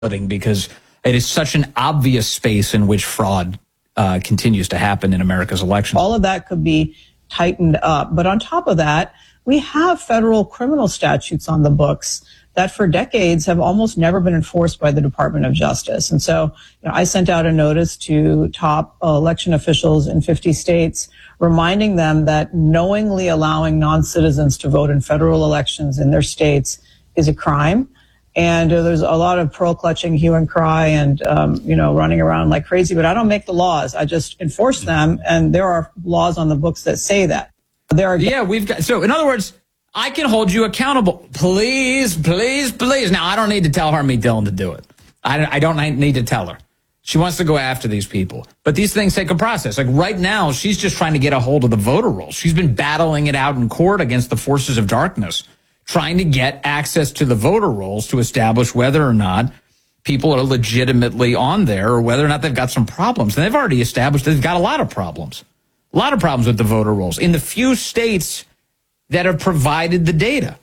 because it is such an obvious space in which fraud continues to happen in America's elections. All of that could be tightened up. But on top of that, we have federal criminal statutes on the books that for decades have almost never been enforced by the Department of Justice. And so I sent out a notice to top election officials in 50 states reminding them that knowingly allowing non-citizens to vote in federal elections in their states is a crime. And there's a lot of pearl clutching, hue and cry, and running around like crazy. But I don't make the laws; I just enforce them. And there are laws on the books that say that. We've got. So, in other words, I can hold you accountable. Please, please, please. Now, I don't need to tell Harmeet Dillon to do it. I don't need to tell her. She wants to go after these people. But these things take a process. Like right now, she's just trying to get a hold of the voter rolls. She's been battling it out in court against the forces of darkness, trying to get access to the voter rolls to establish whether or not people are legitimately on there or whether or not they've got some problems. And they've already established they've got a lot of problems with the voter rolls in the few states that have provided the data.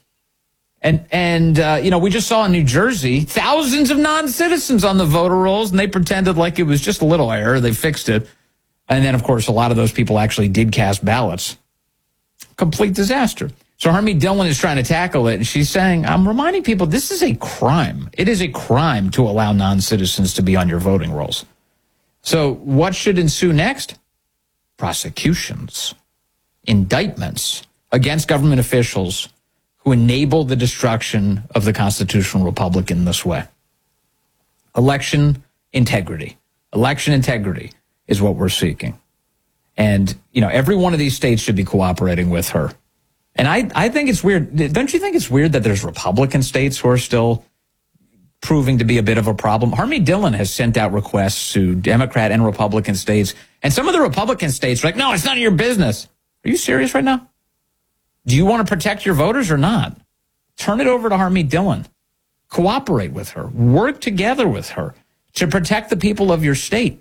And we just saw in New Jersey, thousands of non-citizens on the voter rolls, and they pretended like it was just a little error. They fixed it. And then, of course, a lot of those people actually did cast ballots. Complete disaster. So Harmeet Dillon is trying to tackle it, and she's saying, I'm reminding people this is a crime. It is a crime to allow non-citizens to be on your voting rolls. So what should ensue next? Prosecutions, indictments against government officials who enable the destruction of the constitutional republic in this way. Election integrity. Election integrity is what we're seeking. And, every one of these states should be cooperating with her. And I think it's weird. Don't you think it's weird that there's Republican states who are still proving to be a bit of a problem? Harmeet Dillon has sent out requests to Democrat and Republican states. And some of the Republican states are like, no, it's none of your business. Are you serious right now? Do you want to protect your voters or not? Turn it over to Harmeet Dillon. Cooperate with her. Work together with her to protect the people of your state.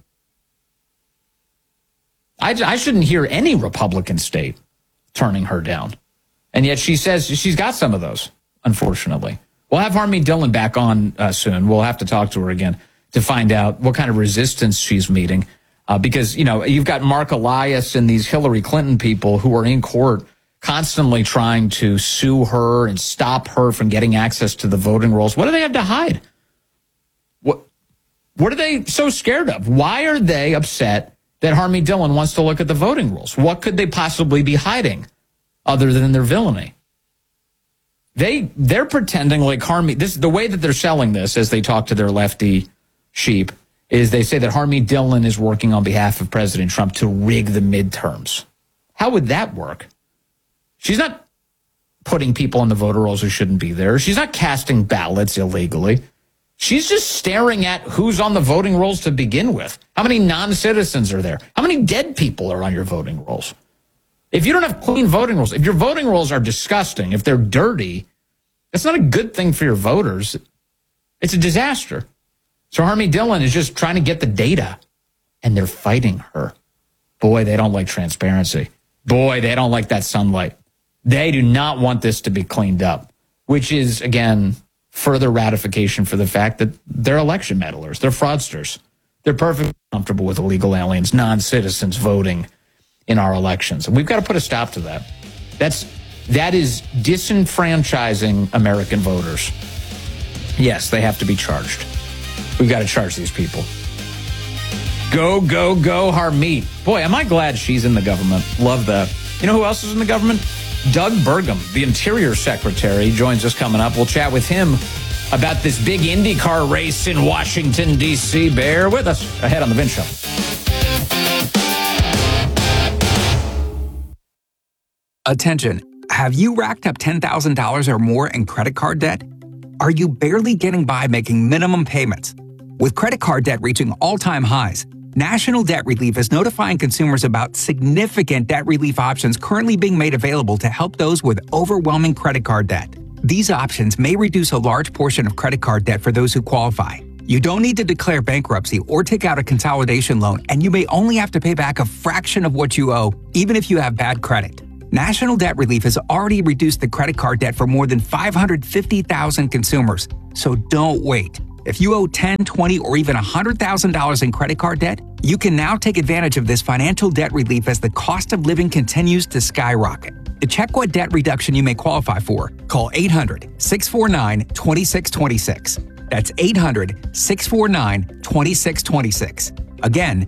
I shouldn't hear any Republican state turning her down. And yet she says she's got some of those, unfortunately. We'll have Harmeet Dillon back on soon. We'll have to talk to her again to find out what kind of resistance she's meeting. Because, you've got Mark Elias and these Hillary Clinton people who are in court constantly trying to sue her and stop her from getting access to the voting rolls. What do they have to hide? What are they so scared of? Why are they upset that Harmeet Dillon wants to look at the voting rolls? What could they possibly be hiding other than their villainy? They're pretending like Harmeet, the way that they're selling this as they talk to their lefty sheep is they say that Harmeet Dillon is working on behalf of President Trump to rig the midterms. How would that work? She's not putting people on the voter rolls who shouldn't be there. She's not casting ballots illegally. She's just staring at who's on the voting rolls to begin with. How many non-citizens are there? How many dead people are on your voting rolls? If you don't have clean voting rolls, if your voting rolls are disgusting, if they're dirty, that's not a good thing for your voters. It's a disaster. So Harmeet Dillon is just trying to get the data, and they're fighting her. Boy, they don't like transparency. Boy, they don't like that sunlight. They do not want this to be cleaned up, which is, again, further ratification for the fact that they're election meddlers. They're fraudsters. They're perfectly comfortable with illegal aliens, non-citizens voting in our elections. And we've got to put a stop to that. That is disenfranchising American voters. Yes, they have to be charged. We've got to charge these people. Go, go, go, Harmeet. Boy, am I glad she's in the government. Love that. You know who else is in the government? Doug Burgum, the Interior Secretary, joins us coming up. We'll chat with him about this big IndyCar race in Washington, D.C. Bear with us ahead on The Vince Show. Attention. Have you racked up $10,000 or more in credit card debt? Are you barely getting by making minimum payments? With credit card debt reaching all-time highs, National Debt Relief is notifying consumers about significant debt relief options currently being made available to help those with overwhelming credit card debt. These options may reduce a large portion of credit card debt for those who qualify. You don't need to declare bankruptcy or take out a consolidation loan, and you may only have to pay back a fraction of what you owe, even if you have bad credit. National Debt Relief has already reduced the credit card debt for more than 550,000 consumers, so don't wait. If you owe $10, $20, or even $100,000 in credit card debt, you can now take advantage of this financial debt relief as the cost of living continues to skyrocket. To check what debt reduction you may qualify for, call 800-649-2626. That's 800-649-2626. Again,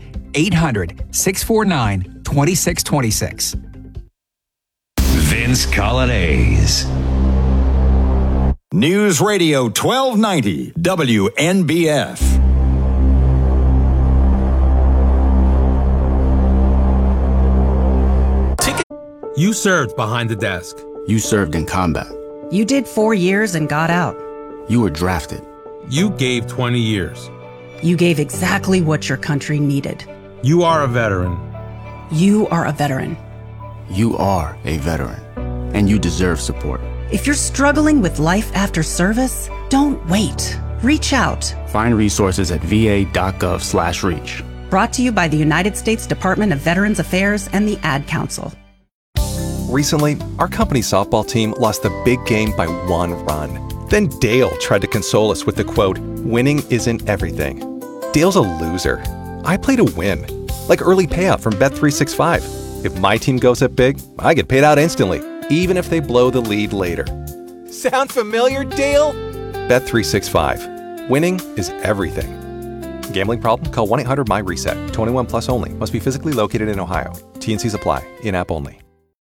800-649-2626. Vince Colonnese. News Radio 1290 WNBF. You served behind the desk. You served in combat. You did 4 years and got out. You were drafted. You gave 20 years. You gave exactly what your country needed. You are a veteran. You are a veteran. You are a veteran, and you deserve support. If you're struggling with life after service, don't wait. Reach out. Find resources at va.gov/reach. Brought to you by the United States Department of Veterans Affairs and the Ad Council. Recently, our company softball team lost the big game by 1 run. Then Dale tried to console us with the quote, "Winning isn't everything." Dale's a loser. I play to win. Like early payout from Bet365. If my team goes up big, I get paid out instantly, even if they blow the lead later. Sound familiar, Dale? Bet365. Winning is everything. Gambling problem? Call 1-800-MY-RESET. 21 plus only. Must be physically located in Ohio. T&Cs apply. In-app only.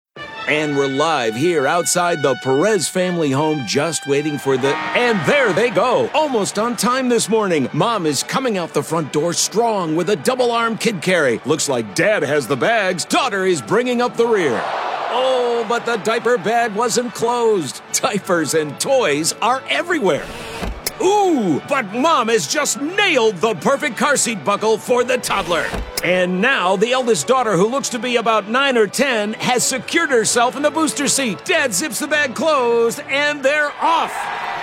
And we're live here outside the Perez family home, just waiting for the... And there they go! Almost on time this morning. Mom is coming out the front door strong with a double-arm kid carry. Looks like Dad has the bags. Daughter is bringing up the rear. Oh, but the diaper bag wasn't closed. Diapers and toys are everywhere. Ooh, but Mom has just nailed the perfect car seat buckle for the toddler. And now the eldest daughter, who looks to be about 9 or 10, has secured herself in the booster seat. Dad zips the bag closed, and they're off.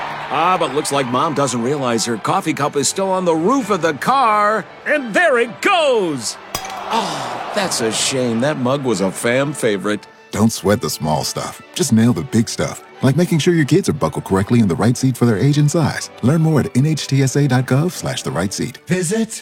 But looks like Mom doesn't realize her coffee cup is still on the roof of the car. And there it goes. Oh, that's a shame. That mug was a fam favorite. Don't sweat the small stuff. Just nail the big stuff. Like making sure your kids are buckled correctly in the right seat for their age and size. Learn more at nhtsa.gov/the right seat. Visit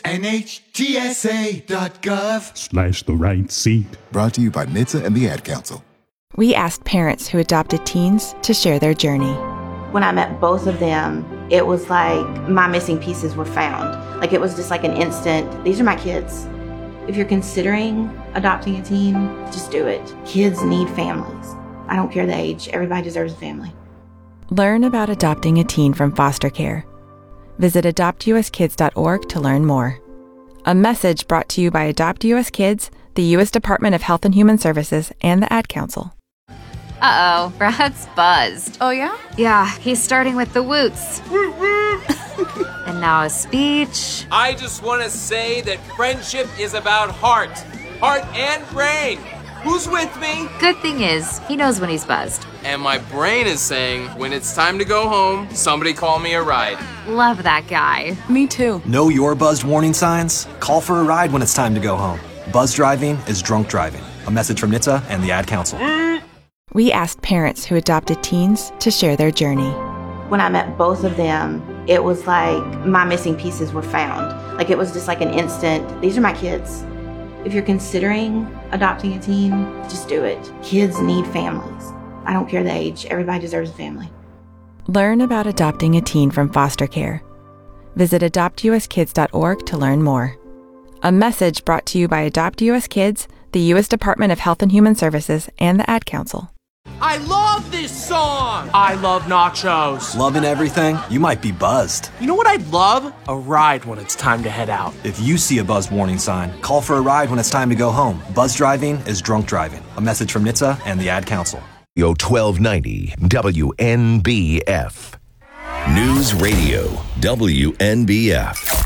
nhtsa.gov/the right seat. Brought to you by NHTSA and the Ad Council. We asked parents who adopted teens to share their journey. When I met both of them, it was like my missing pieces were found. Like it was just like an instant, these are my kids. If you're considering adopting a teen, just do it. Kids need families. I don't care the age. Everybody deserves a family. Learn about adopting a teen from foster care. Visit adoptuskids.org to learn more. A message brought to you by Adopt US Kids, the U.S. Department of Health and Human Services, and the Ad Council. Uh-oh, Brad's buzzed. Oh, yeah? Yeah, he's starting with the woots. And now a speech. I just want to say that friendship is about heart and brain. Who's with me? Good thing is, he knows when he's buzzed. And my brain is saying, when it's time to go home, somebody call me a ride. Love that guy. Me too. Know your buzzed warning signs? Call for a ride when it's time to go home. Buzz driving is drunk driving. A message from NHTSA and the Ad Council. We asked parents who adopted teens to share their journey. When I met both of them, it was like my missing pieces were found. Like it was just like an instant, these are my kids. If you're considering adopting a teen, just do it. Kids need families. I don't care the age. Everybody deserves a family. Learn about adopting a teen from foster care. Visit adoptuskids.org to learn more. A message brought to you by Adopt US Kids, the U.S. Department of Health and Human Services, and the Ad Council. I love this song! I love nachos. Loving everything? You might be buzzed. You know what I'd love? A ride when it's time to head out. If you see a buzzed warning sign, call for a ride when it's time to go home. Buzz driving is drunk driving. A message from NHTSA and the Ad Council. 1290 WNBF. News Radio WNBF.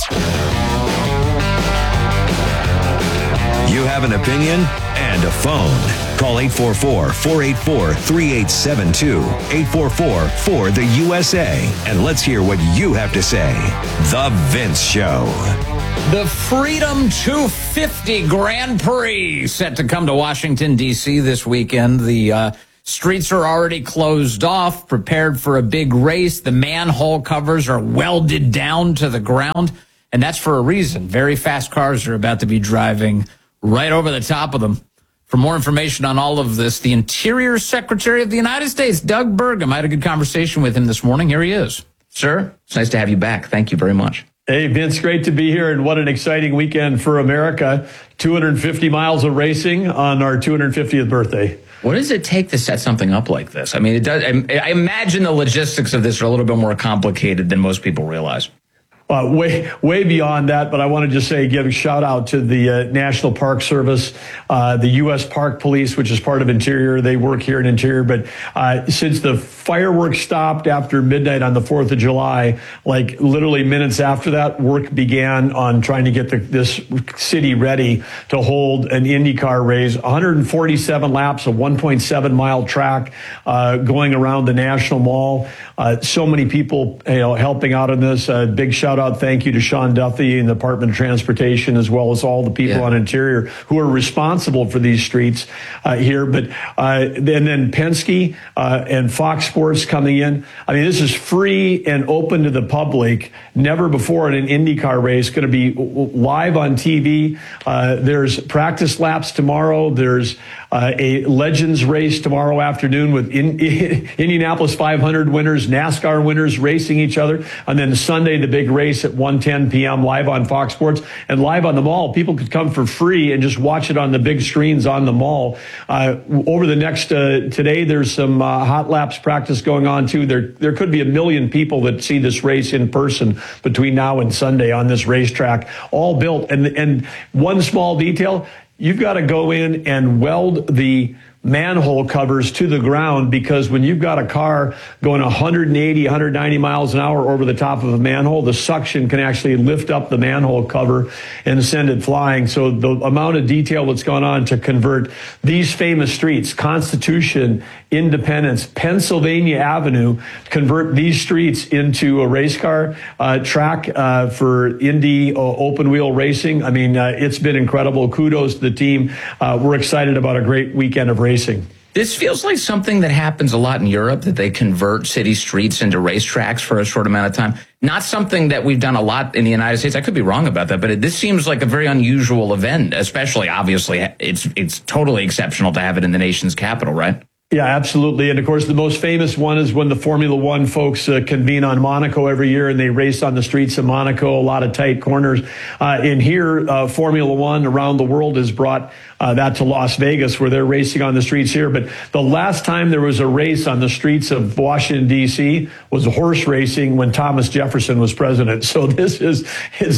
You have an opinion and a phone. Call 844-484-3872. 844-4-THE-USA. And let's hear what you have to say. The Vince Show. The Freedom 250 Grand Prix set to come to Washington, D.C. this weekend. The Streets are already closed off, prepared for a big race. The manhole covers are welded down to the ground, and that's for a reason. Very fast cars are about to be driving right over the top of them. For more information on all of this, the Interior Secretary of the United States, Doug Burgum. I had a good conversation with him this morning. Here he is. Sir, it's nice to have you back. Thank you very much. Hey, Vince, great to be here, and what an exciting weekend for America. 250 miles of racing on our 250th birthday. What does it take to set something up like this? I mean, it does. I imagine the logistics of this are a little bit more complicated than most people realize. Way beyond that, but I want to just say, give a shout out to the National Park Service, the U.S. Park Police, which is part of Interior. They work here in Interior, but since the fireworks stopped after midnight on the 4th of July, like literally minutes after that, work began on trying to get this city ready to hold an IndyCar race. 147 laps, a 1.7 mile track going around the National Mall. So many people helping out on this. Big shout out, thank you to Sean Duffy and the Department of Transportation, as well as all the people on Interior who are responsible for these streets here. But then Penske and Fox Sports coming in. I mean, this is free and open to the public. Never before in an IndyCar race. Going to be live on TV. There's practice laps tomorrow. There's a Legends race tomorrow afternoon with Indianapolis 500 winners, NASCAR winners racing each other. And then Sunday, the big race at 1:10 p.m. live on Fox Sports and live on the mall. People could come for free and just watch it on the big screens on the mall. Over the next today, there's some hot laps practice going on too. There could be 1 million people that see this race in person between now and Sunday on this racetrack, all built. And one small detail, you've got to go in and weld the manhole covers to the ground, because when you've got a car going 180, 190 miles an hour over the top of a manhole, the suction can actually lift up the manhole cover and send it flying. So the amount of detail that's gone on to convert these famous streets, Constitution, Independence, Pennsylvania Avenue, convert these streets into a race car track for Indy open wheel racing. I mean, it's been incredible. Kudos to the team. We're excited about a great weekend of racing. This feels like something that happens a lot in Europe, that they convert city streets into racetracks for a short amount of time. Not something that we've done a lot in the United States. I could be wrong about that, but this seems like a very unusual event, especially, obviously, it's totally exceptional to have it in the nation's capital, right? Yeah, absolutely. And of course, the most famous one is when the Formula One folks convene on Monaco every year, and they race on the streets of Monaco, a lot of tight corners. In here, Formula One around the world has brought that to Las Vegas, where they're racing on the streets here. But the last time there was a race on the streets of Washington, D.C. was horse racing when Thomas Jefferson was president. So it's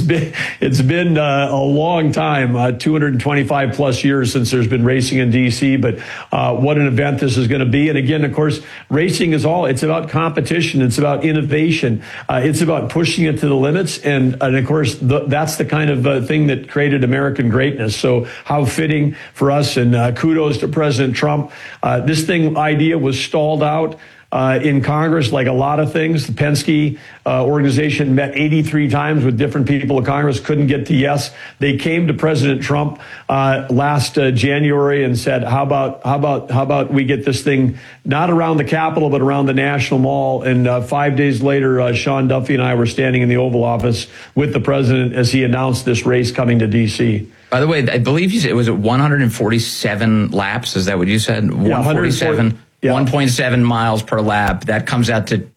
been a long time, 225 plus years since there's been racing in D.C. But what an event this is going to be. And again, of course, racing it's about competition. It's about innovation. It's about pushing it to the limits. And of course, that's the kind of thing that created American greatness. So how fitting for us, and kudos to President Trump. This idea was stalled out in Congress, like a lot of things. The Penske organization met 83 times with different people in Congress, couldn't get to yes. They came to President Trump last January and said, how about we get this thing not around the Capitol, but around the National Mall? And 5 days later, Sean Duffy and I were standing in the Oval Office with the president as he announced this race coming to D.C. By the way, I believe you said, was it 147 laps? Is that what you said? 147, 1.7 miles per lap. That comes out to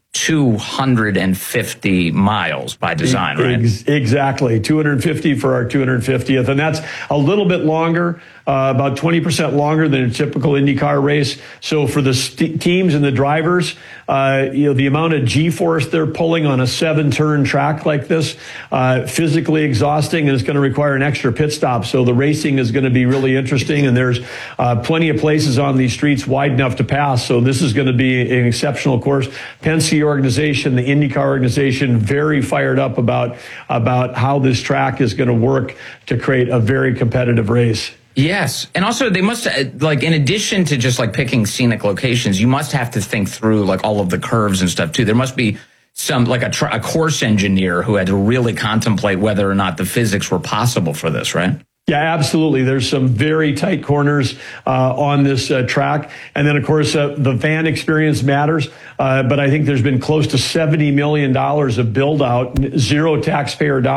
250 miles by design, right? Exactly. 250 for our 250th. And that's a little bit longer, about 20% longer than a typical IndyCar race. So for the teams and the drivers, the amount of G-force they're pulling on a 7-turn track like this, physically exhausting, and it's going to require an extra pit stop. So the racing is going to be really interesting, and there's plenty of places on these streets wide enough to pass. So this is going to be an exceptional course. Penske organization, the IndyCar organization, very fired up about how this track is going to work to create a very competitive race. Yes. And also they must, in addition to just picking scenic locations, you must have to think through all of the curves and stuff too. There must be some a course engineer who had to really contemplate whether or not the physics were possible for this, right? Yeah, absolutely. There's some very tight corners on this track. And then, of course, the fan experience matters. But I think there's been close to $70 million of build out, zero taxpayer dollars.